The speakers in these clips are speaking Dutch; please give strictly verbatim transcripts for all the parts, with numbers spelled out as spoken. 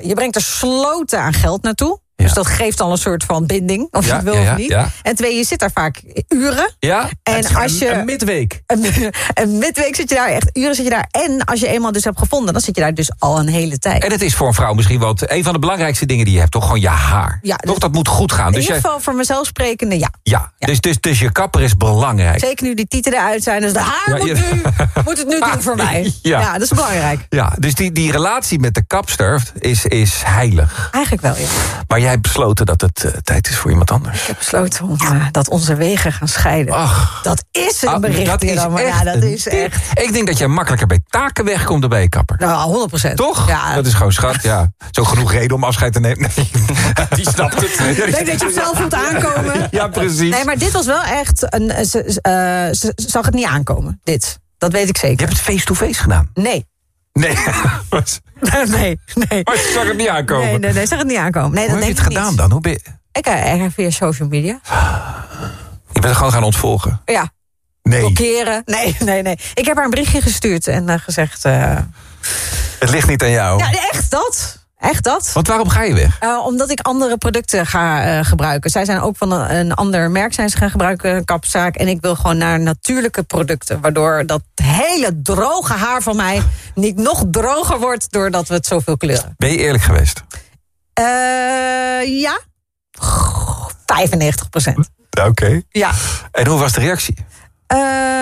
je brengt er sloten aan geld naartoe. Ja. Dus dat geeft al een soort van binding, of Ja, je het wil ja, ja, of niet. ja. En twee, je zit daar vaak uren. Ja, En als je, Een midweek. Een, een midweek zit je daar, echt uren zit je daar. En als je eenmaal dus hebt gevonden, dan zit je daar dus al een hele tijd. En het is voor een vrouw misschien wel een van de belangrijkste dingen die je hebt. Toch gewoon je haar. Ja, toch, dus dat moet goed gaan. In Dus ieder je, geval voor mezelf sprekende, ja. ja, Ja. Dus, dus, dus je kapper is belangrijk. Zeker nu die tieten eruit zijn. Dus de haar Ja, moet, ja. nu, moet het nu doen voor mij. Ja. Ja, dat is belangrijk. Ja, dus die, die relatie met de kapster is, is heilig. Eigenlijk wel, ja. Maar jij hebt besloten dat het uh, tijd is voor iemand anders. Ik heb besloten om, uh, dat onze wegen gaan scheiden. Ach. Dat is een Ah, bericht. dat is dan, maar echt ja, dat een is tip. echt. Ik denk dat jij makkelijker bij taken wegkomt dan bij je kapper. Nou, honderd procent. Toch? Ja. Dat is gewoon schat, ja. Zo genoeg reden om afscheid te nemen. Nee. Die snapt het. Ik denk dat je het zelf voelt aankomen. Ja, precies. Nee, maar dit was wel echt een. Ze, uh, ze zag het niet aankomen. Dit. Dat weet ik Je zeker. hebt het face-to-face gedaan. Nee. Nee. nee, nee. Maar je zag het niet aankomen. Nee, nee, nee, zag het niet aankomen. Nee, Hoe dat heb je denk het ik gedaan niet. dan? Hoe ben je... Ik uh, via social media. Je bent er gewoon gaan ontvolgen. Ja. Nee. Blokkeren. Nee, nee, nee. Ik heb haar een berichtje gestuurd en uh, gezegd. Uh... Het ligt niet aan jou. Ja, echt dat. Echt dat. Want waarom ga je weg? Uh, omdat ik andere producten ga uh, gebruiken. Zij zijn ook van een, een ander merk zijn ze gaan gebruiken, een kapzaak. En ik wil gewoon naar natuurlijke producten. Waardoor dat hele droge haar van mij niet nog droger wordt doordat we het zoveel kleuren. Ben je eerlijk geweest? Uh, ja. vijfennegentig procent. Oké. Okay. Ja. En hoe was de reactie? Uh,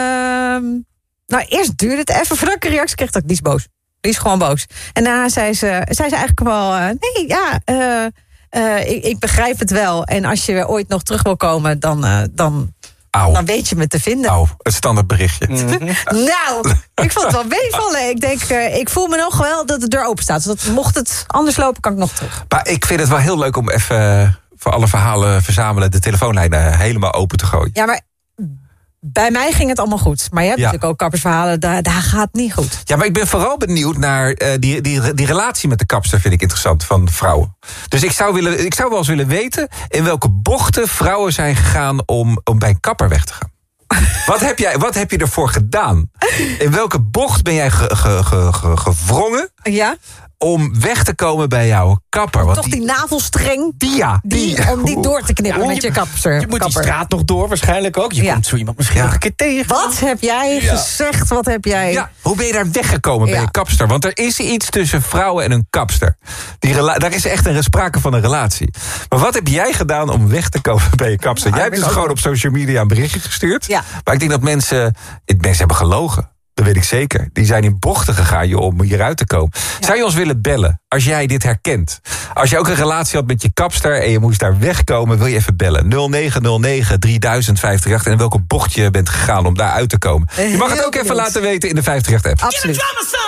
nou, eerst duurde het even voordat ik een reactie kreeg dat ik die is boos. Die is gewoon boos. En daarna zei ze, zei ze eigenlijk wel... Uh, nee, ja, uh, uh, ik, ik begrijp het wel. En als je ooit nog terug wil komen, dan, uh, dan, dan weet je me te vinden. Auw, het standaard berichtje. Mm-hmm. Nou, ik vond het wel meevallen. Ik denk, uh, ik voel me nog wel dat de deur open staat. Zodat mocht het anders lopen, kan ik nog terug. Maar ik vind het wel heel leuk om even... Uh, voor alle verhalen verzamelen de telefoonlijnen helemaal open te gooien. Ja, maar... Bij mij ging het allemaal goed. Maar je hebt ja. natuurlijk ook kappersverhalen, daar, daar gaat het niet goed. Ja, maar ik ben vooral benieuwd naar uh, die, die, die relatie met de kapster, vind ik interessant, van vrouwen. Dus ik zou, willen, ik zou wel eens willen weten in welke bochten vrouwen zijn gegaan om, om bij een kapper weg te gaan. Wat heb, jij, wat heb je ervoor gedaan? In welke bocht ben jij ge, ge, ge, ge, gewrongen? Ja. Om weg te komen bij jouw kapper. Want toch die, die navelstreng? Die, ja. Die, die, om die door te knippen ja, met je, je kapster. Je moet kapper. die straat nog door waarschijnlijk ook. Je ja. komt zo iemand misschien ja. nog een keer tegen. Wat heb jij ja. gezegd? Wat heb jij... Ja, hoe ben je daar weggekomen ja. bij je kapster? Want er is iets tussen vrouwen en een kapster. Die rela- daar is echt een sprake van een relatie. Maar wat heb jij gedaan om weg te komen bij je kapster? Jij hebt dus gewoon op social media een berichtje gestuurd. Ja. Maar ik denk dat mensen... Mensen hebben gelogen. Dat weet ik zeker. Die zijn in bochten gegaan joh, om hieruit te komen. Ja. Zou je ons willen bellen als jij dit herkent? Als je ook een relatie had met je kapster en je moest daar wegkomen, wil je even bellen. nul negen nul negen drieduizend vijfhonderdachttien en in welke bocht je bent gegaan om daar uit te komen. Je mag het ook even laten weten in de vijfhonderdachttien app. Absoluut.